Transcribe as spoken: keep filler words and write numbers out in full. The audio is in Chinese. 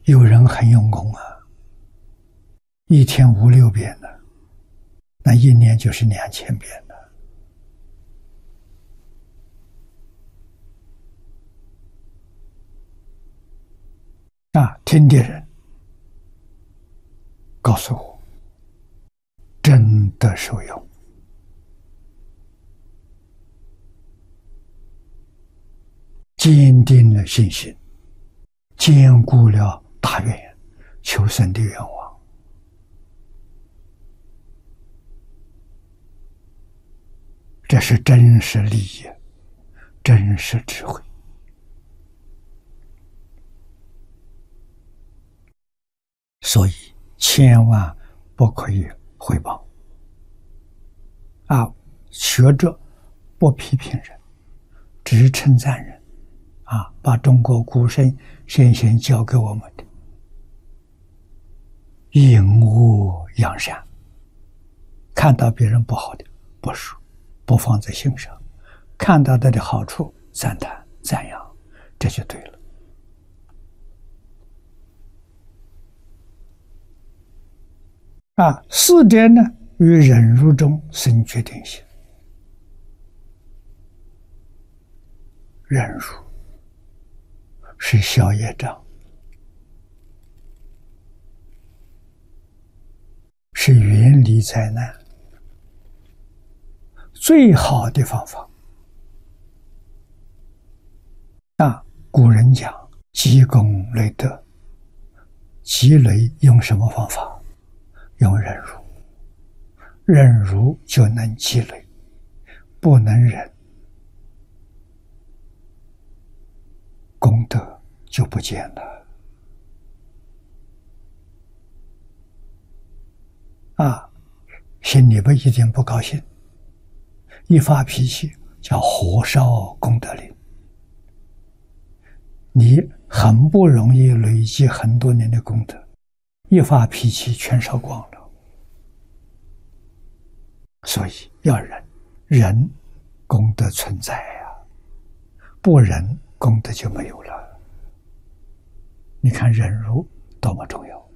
有人很用功啊，一天五六遍呢，那一年就是两千遍了。啊，听的人告诉我，真的受用，坚定了信心，坚固了大愿，求生的愿望。这是真实利益，真实智慧。所以千万不可以毁谤啊！学者不批评人，只称赞人啊！把中国古圣先贤教给我们的隐恶扬善，看到别人不好的不说，不放在心上，看到他的好处赞叹赞扬，这就对了。啊，四者呢，于忍辱中生决定性。忍辱是消业障，是远离灾难最好的方法。啊，古人讲积功累德，积累用什么方法？用忍辱，忍辱就能积累，不能忍，功德就不见了。啊，心里边一点不高兴，一发脾气叫火烧功德林，你很不容易累积很多年的功德，一发脾气全烧光了。所以要忍，忍功德存在呀、啊，不忍功德就没有了。你看忍辱多么重要。